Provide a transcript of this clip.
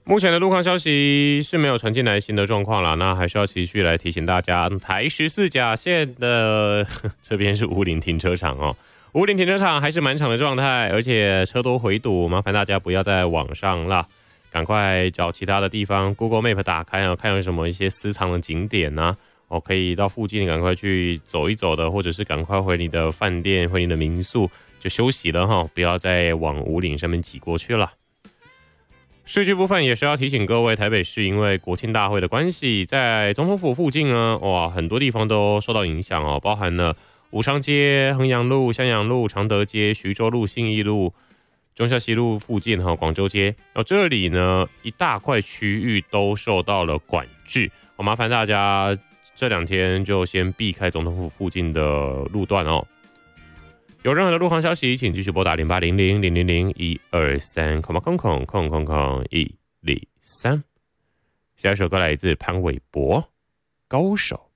目前的路况消息是没有传进来新的状况啦，那还是要持续来提醒大家，台14甲线的这边是武岭停车场哦，武岭停车场还是满场的状态，而且车多回堵，麻烦大家不要在网上啦，赶快找其他的地方 Google Map 打开哦，看有什么一些私藏的景点啊，哦，可以到附近赶快去走一走的，或者是赶快回你的饭店、回你的民宿就休息了哈，不要再往武岭上面挤过去了。市区部分也是要提醒各位，台北市因为国庆大会的关系，在总统府附近呢，哇，很多地方都受到影响哦，包含了武昌街、衡阳路、襄阳路、常德街、徐州路、信义路、忠孝西路附近哈，广州街，这里呢一大块区域都受到了管制，我麻烦大家这2天就先避开总统府附近的路段哦。有任何的路况消息，请继续拨打0800-000-123，123。下一首歌来自潘玮柏，《高手》。